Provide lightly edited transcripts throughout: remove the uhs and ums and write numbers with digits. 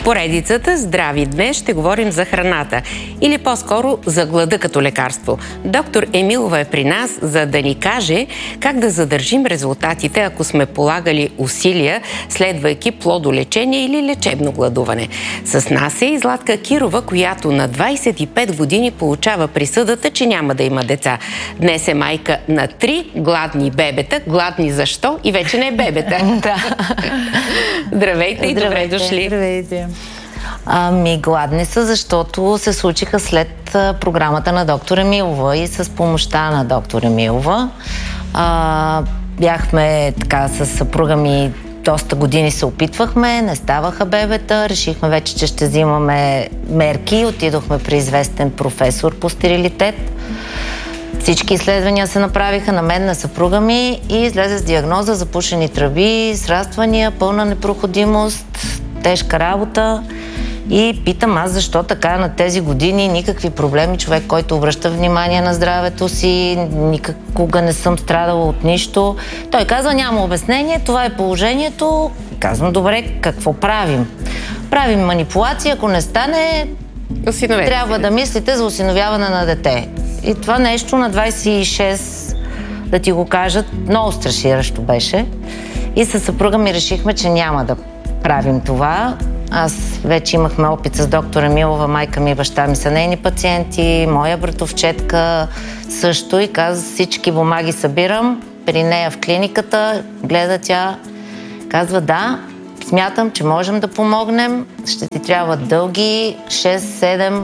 поредицата Здрави днес ще говорим за храната или по-скоро за глада като лекарство. Доктор Емилова е при нас, за да ни каже как да задържим резултатите, ако сме полагали усилия, следвайки плодолечение или лечебно гладуване. С нас е и Златка Кирова, която на 25 години получава присъдата, че няма да има деца. Днес е майка на 3 гладни бебета. Гладни защо? И вече не е бебета. Здравейте и добре дошли. Здравейте. Гладни са, защото се случиха след програмата на доктор Емилова и с помощта на доктор Емилова. Бяхме така с съпруга ми, доста години се опитвахме, не ставаха бебета, решихме вече, че ще взимаме мерки. Отидохме при известен професор по стерилитет. Всички изследвания се направиха на мен, на съпруга ми и излезе с диагноза запушени тръби, сраствания, пълна непроходимост, тежка работа. И питам аз защо така на тези години никакви проблеми, човек, който обръща внимание на здравето си, никога не съм страдала от нищо. Той казва, няма обяснение, това е положението. Казвам, добре, какво правим? Правим манипулация, ако не стане, трябва да мислите за осиновяване на дете. И това нещо на 26, да ти го кажат, много страширащо беше. И със съпруга ми решихме, че няма да правим това. Аз вече имахме опит с доктора Емилова, майка ми и баща ми са нейни пациенти, моя братовчетка също, и каза, всички бумаги събирам при нея в клиниката, гледа тя, казва, да, смятам, че можем да помогнем, ще ти трябва дълги 6-7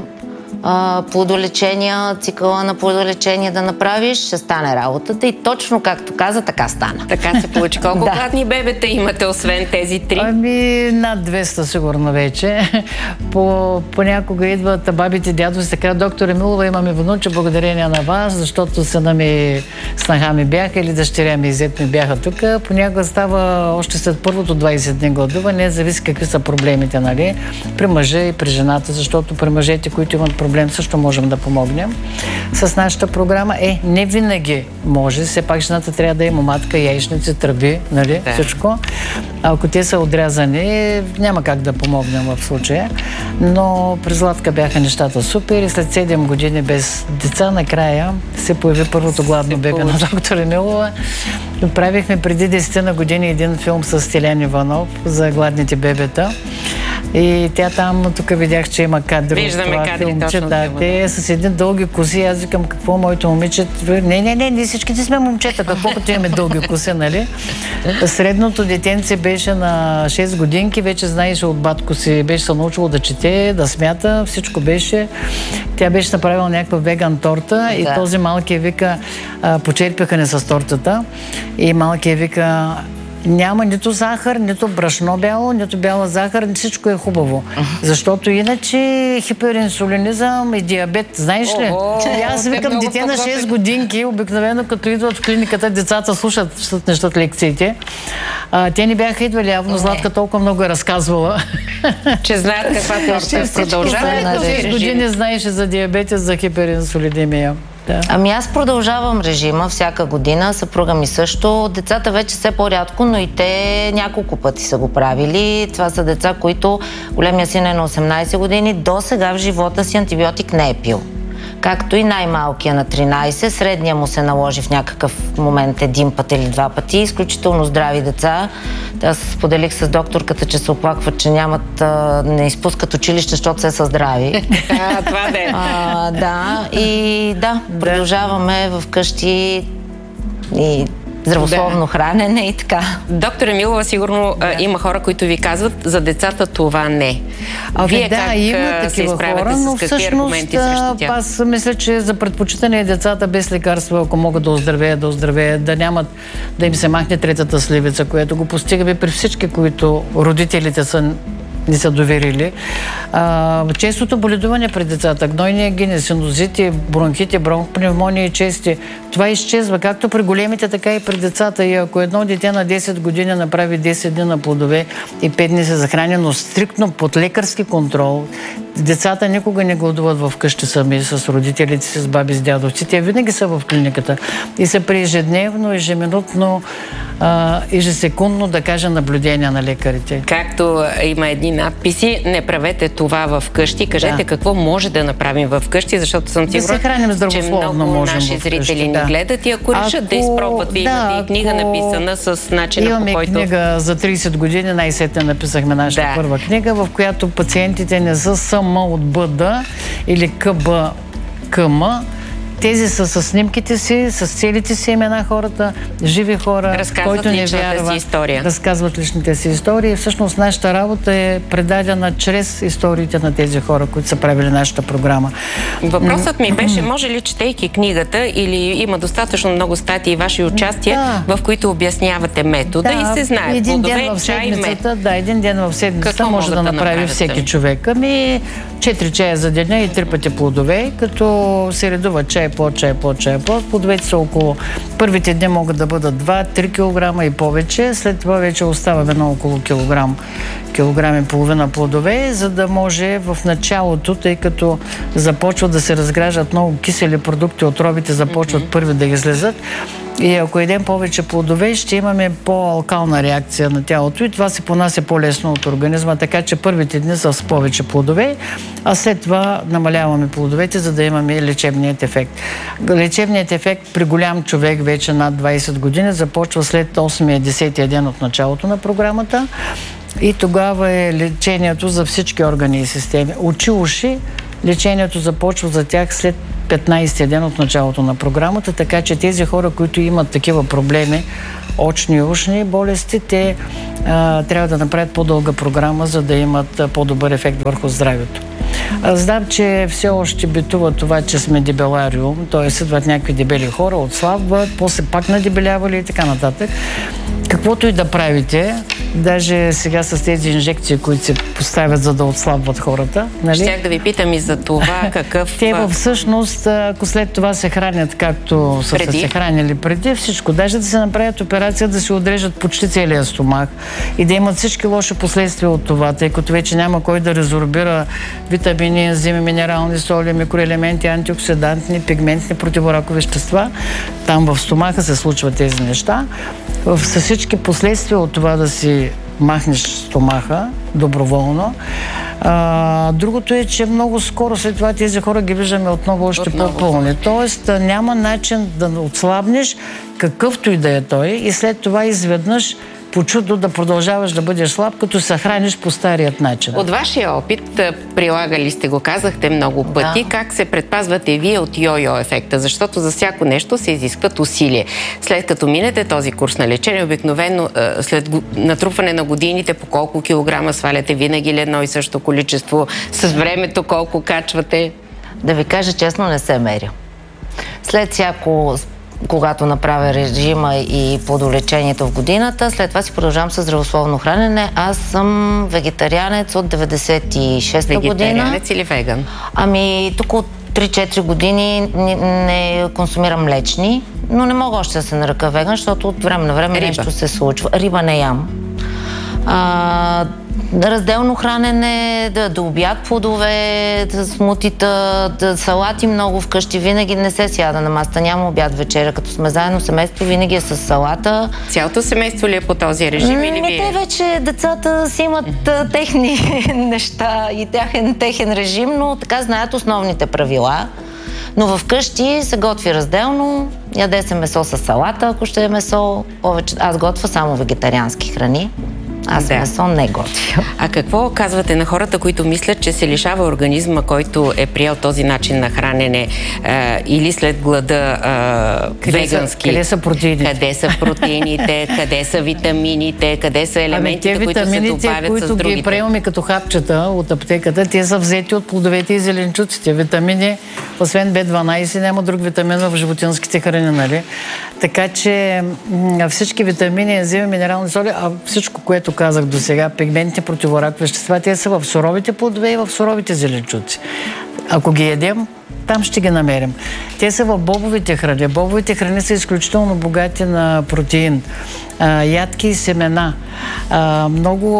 плодолечения, цикъла на плодолечение да направиш, ще стане работата и точно както каза, така стана. Така се получи. Колко гладни бебета имате, освен тези 3? Над 200 сигурно вече. Понякога идват бабите, дядовци, така, доктор Емилова, имаме внуче, благодарение на вас, защото сина ми, снаха ми бяха или дъщеря ми и зет ми бяха тук. Понякога става още след първото 20 дни гладуване, зависи какви са проблемите, нали? При мъжа и при жената, защото при мъжете, които имат проблем, също можем да помогнем. С нашата програма не винаги може. Все пак жената трябва да има матка, яйчници, тръби, нали? Да. Всичко. Ако те са отрязани, няма как да помогнем в случая. Но при Златка бяха нещата супер и след 7 години без деца, накрая се появи първото гладно бебе на доктор Емилова. Правихме преди 10 на години един филм с Стилян Иванов за гладните бебета. И тя там, тук видях, че има кадри. Виждаме кадри, точно. Да, те с един дълги коси. Аз викам, какво моето момиче? Не, всичките сме момчета, какво като имаме дълги коси, нали? Средното детенце беше на 6 годинки, вече знаеше от батко си, беше се научило да чете, да смята, всичко беше. Тя беше направила някаква веган торта и този малкият вика, почерпяха не с тортата и малкият вика, няма нито захар, нито брашно бяло, нито бяла захар, всичко е хубаво. Защото иначе хиперинсулинизъм и диабет, знаеш ли? Аз викам, дете на 6 годинки, обикновено като идват в клиниката, децата слушат нещата лекциите. Те не бяха идвали, явно Златка толкова много е разказвала. Че знаят каква торта продължава ли да 6 години знаеше за диабетес, за хиперинсулинемия. Да. Аз продължавам режима всяка година, съпруга ми също. Децата вече все по-рядко, но и те няколко пъти са го правили. Това са деца, които, големия син е на 18 години, до сега в живота си антибиотик не е пил. Както и най-малкия на 13, средния му се наложи в някакъв момент 1 път или 2 пъти. Изключително здрави деца. Аз споделих с докторката, че се оплакват, че не изпускат училище, защото се са здрави. Това да е. Продължаваме вкъщи и здравословно хранене и така. Доктор Емилова, сигурно има хора, които ви казват, за децата това не. Вие как се изправяте, с какви аргументи срещу тях? Аз мисля, че за предпочитане децата без лекарства, ако могат да оздравеят, да им се махне третата сливица, което го постигаме при всички, които родителите не са доверили. Честото боледуване при децата, гнойни ангини, синузити, бронхити, бронхопневмонии чести, това изчезва както при големите, така и при децата. И ако едно дете на 10 години направи 10 дни на плодове и 5 дни се захрани, но стриктно под лекарски контрол, Децата никога не гладуват в къщи сами с родителите си, с баби, с дядовци. Те винаги са в клиниката и са при ежедневно, ежеминутно, ежесекундно, да кажа, наблюдение на лекарите. Както има едни надписи, не правете това в къщи. Кажете какво може да направим в къщи, защото съм сигурна, че много наши зрители ни гледат и ако решат да изпробват, вие имате и книга написана с начина, по който... Имаме книга за 30 години, най-сетне написахме нашата първа книга, в която пациентите не са СМ от БД или КБ-КМ. Тези са с снимките си, с целите си имена хората, живи хора, който не вярва, разказват личните си истории. Всъщност нашата работа е предадена чрез историите на тези хора, които са правили нашата програма. Въпросът ми беше, може ли, четейки книгата, или има достатъчно много статии и ваши участия, в които обяснявате метода и се знае плодове, чай, мед. Един ден в седмицата може да направи всеки човек. 4 чая за деня и 3 пъти плодове, като се редува чай, плод. Плодовете са около... Първите дни могат да бъдат 2-3 кг и повече, след това вече оставаме на около килограм и половина плодове, за да може в началото, тъй като започват да се разграждат много кисели продукти, отробите започват първи да излезат. И ако едем повече плодове, ще имаме по-алкална реакция на тялото и това се понася по-лесно от организма, така че първите дни са с повече плодове, а след това намаляваме плодовете, за да имаме лечебният ефект. Лечебният ефект при голям човек вече над 20 години започва след 8-10 ден от началото на програмата и тогава е лечението за всички органи и системи. Очи, уши, лечението започва за тях след 15 ден от началото на програмата, така че тези хора, които имат такива проблеми, очни и ушни болести, те трябва да направят по-дълга програма, за да имат по-добър ефект върху здравето. Знам, че все още битува това, че сме дебелариум, т.е. идват някакви дебели хора, отслабват, после пак надебелявали и така нататък. Каквото и да правите, даже сега с тези инжекции, които се поставят, за да отслабват хората. Нали? Щях да ви питам и за това какъв... Те всъщност, ако след това се хранят както са се хранили преди, всичко. Даже да се направят операция, да се отрежат почти целия стомах и да имат всички лоши последствия от това, тъй като вече няма кой да резорбира витамини, ензими, минерални соли, микроелементи, антиоксидантни, пигментни, противоракови вещества. Там в стомаха се случват тези неща. С всички последствия от това да си махнеш стомаха доброволно. Другото е, че много скоро след това тези хора ги виждаме отново още по-пълни. Тоест няма начин да отслабнеш какъвто и да е той и след това изведнъж по чудо да продължаваш да бъдеш слаб, като се храниш по старият начин. От вашия опит, прилагали сте го, казахте много пъти, как се предпазвате вие от йо-йо ефекта, защото за всяко нещо се изискват усилие. След като минете този курс на лечение, обикновено след натрупване на годините, по колко килограма сваляте, винаги ли едно и също количество, с времето колко качвате? Да ви кажа честно, не се меря. След всяко, когато направя режима и плодолечението в годината, след това си продължавам с здравословно хранене. Аз съм вегетарианец от 96-та година. Вегетарианец или веган? Тук от 3-4 години не консумирам млечни, но не мога още да се нарека веган, защото от време на време нещо се случва. Риба не ям. Разделно хранене, да обяд плодове, смутита, салати много вкъщи. Винаги не се сяда на масата, няма обяд вечеря. Като сме заедно семейство, винаги е с салата. Цялото семейство ли е по този режим или вие? Те вече децата си имат техни неща и техен режим, но така знаят основните правила. Но вкъщи се готви разделно, яде се месо с салата, ако ще е месо. Повече. Аз готвя само вегетариански храни. Аз месо не готвя. А какво казвате на хората, които мислят, че се лишава организма, който е приел този начин на хранене или след глада вегански? Къде са протеините? Къде са протеините, къде са витамините, къде са елементите, които се добавят с другите? Които ги приемаме като хапчета от аптеката, те са взети от плодовете и зеленчуците. Витамини, освен B12, няма друг витамин в животинските храни, нали? Така че всички витамини, ензими, минерални соли, а всичко, което казах до сега, пигментни, противоракови вещества, те са в суровите плодове и в суровите зеленчуци. Ако ги едем, там ще ги намерим. Те са в бобовите храни. Бобовите храни са изключително богати на протеин, ядки и семена. Много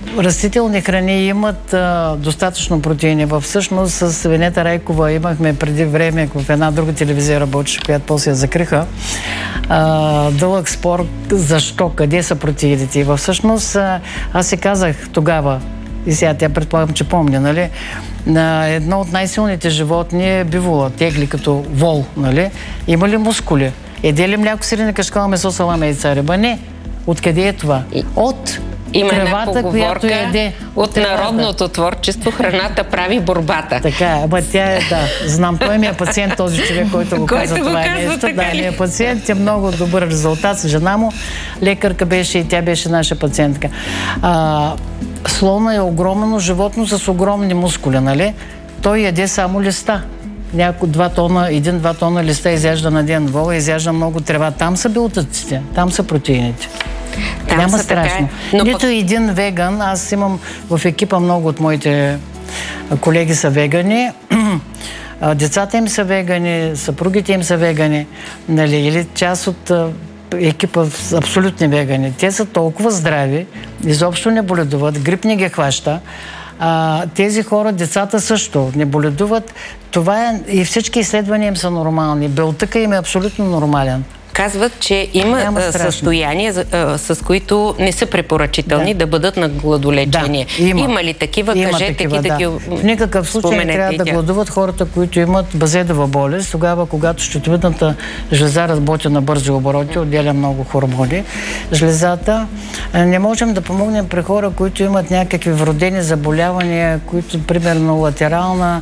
растителни храни имат достатъчно протеини. Всъщност с Венета Райкова имахме преди време в една друга телевизия работеше, която после я закриха. Дълъг спор защо, къде са протеините. И всъщност аз си казах тогава, и сега тя предполагам, че помня, нали? На едно от най-силните животни е бивола, тегли като вол, нали? Има ли мускули? Еде ли мляко, сирене, кашкала, месо, салама, яйца, риба? Не. Откъде е това? От има тревата, която яде. От народното творчество храната прави борбата. Така, тя е, да. Знам, той ми е пациент, този човек, който го казва това нещо. Да, ми е пациент, е много добър резултат с жена му. Лекарка беше и тя беше наша пациентка. Слона е огромно животно с огромни мускули, нали? Той яде само листа. 1-2 тона листа изяжда на ден. Вола изяжда много трева. Там са белтъците, там са протеините. Няма страшно. Нито един веган, аз имам в екипа много от моите колеги са вегани, децата им са вегани, съпругите им са вегани, нали, или част от екипа са абсолютни вегани. Те са толкова здрави, изобщо не боледуват, грип не ги хваща. Тези хора, децата също не боледуват. Това е, и всички изследвания им са нормални. Белтъка им е абсолютно нормален. Казват, че има състояния, с които не са препоръчителни да бъдат на гладолечение. Да, има ли такива? Кажете ги да ги в никакъв случай не трябва да гладуват хората, които имат базедова болест. Тогава, когато щитовидната жлеза работи на бързи обороти, отделя много хормони. Жлезата. Не можем да помогнем при хора, които имат някакви вродени заболявания, които, примерно, латерална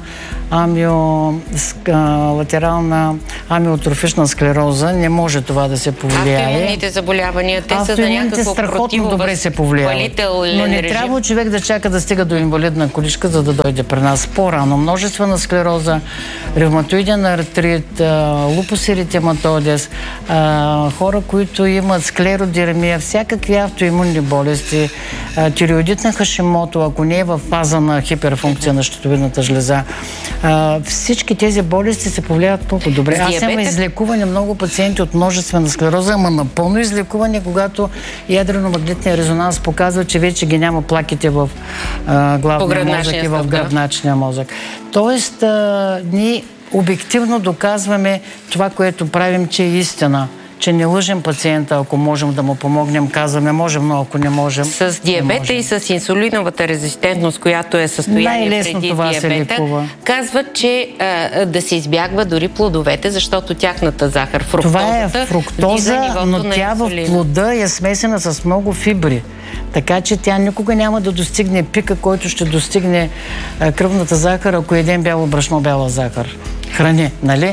амиотрофична склероза. Не може това да се повлияе. Автоимунните заболявания, те са за някакво страхотно добре се повлияят. Но не трябва човек да чака да стига до инвалидна количка, за да дойде при нас по-рано. Множествена склероза, ревматоиден артрит, лупус еритематозис, хора, които имат склеродермия, всякакви автоимунни болести, тиреоидитна Хашимото, ако не е в фаза на хиперфункция на щитовидната жлеза. Всички тези болести се повлияват много добре. Аз имам излекуване много пациенти от множествена склероза, ама напълно излекуване, когато ядрено-магнитният резонанс показва, че вече ги няма плаките в главния мозък и в гръбначния мозък. Тоест, ние обективно доказваме това, което правим, че е истина. Че не лъжем пациента, ако можем да му помогнем, казваме можем, но ако не можем. С диабета и с инсулиновата резистентност, която е състояние преди диабета, казват, че да се избягва дори плодовете, защото тяхната захар, фруктозата, това е фруктоза, но тя в плода е смесена с много фибри. Така че тя никога няма да достигне пика, който ще достигне кръвната захар, ако едем бяло брашно, бяла захар. Храни, нали?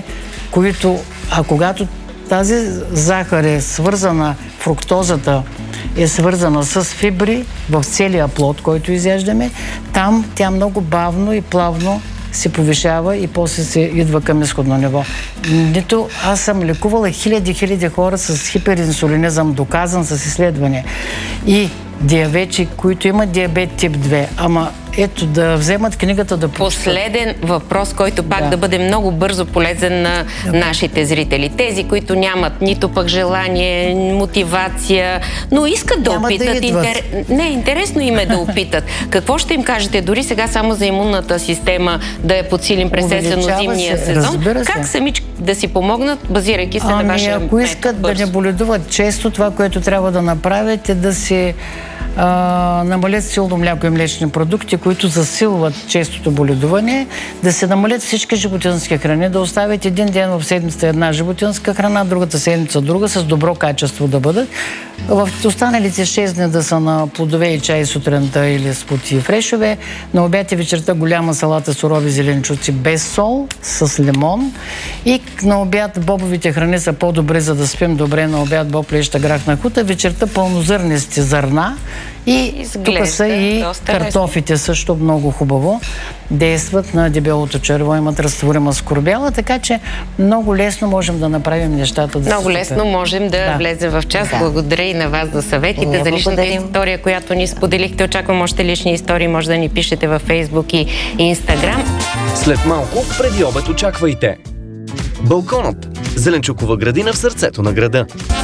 Когато тази захар е свързана, фруктозата е свързана с фибри в целия плод, който изяждаме, там тя много бавно и плавно се повишава и после се идва към изходно ниво. Аз съм лекувала хиляди хора с хиперинсулинизъм, доказан с изследване. И диабетчи, които имат диабет тип 2, ама ето да вземат книгата да прочитат. Последен въпрос, който пак да бъде много бързо полезен на нашите зрители. Тези, които нямат нито пък желание, мотивация, но искат да опитат. Интересно им е да опитат. Какво ще им кажете? Дори сега само за имунната система да я подсилим през есенно-зимния сезон. Как самички да си помогнат, базирайки се на вашия метод? Ако искат да не боледуват често, това, което трябва да направят е да си намалят силно мляко и млечни продукти, които засилват честото боледуване, да се намалят всички животински храни, да оставят един ден в седмицата една животинска храна, другата седмица друга, с добро качество да бъдат. В останалите 6 дни да са на плодове и чай сутринта или с плодове и фрешове, на обяд и вечерта голяма салата сурови зеленчуци без сол, с лимон, и на обяд бобовите храни са по-добре, за да спим добре. На обяд боб, леща, грах на хута, вечерта пълнозърнести зърна. И тук са и картофите също много хубаво. Действат на дебелото черво, имат разтворима скорбяла, така че много лесно можем да направим нещата. Много лесно можем да влезем в час. Благодаря и на вас за съветите, за личната история, която ни споделихте. Очаквам още лични истории. Може да ни пишете във Фейсбук и Инстаграм. След малко, преди обед очаквайте Балконът. Зеленчукова градина в сърцето на града.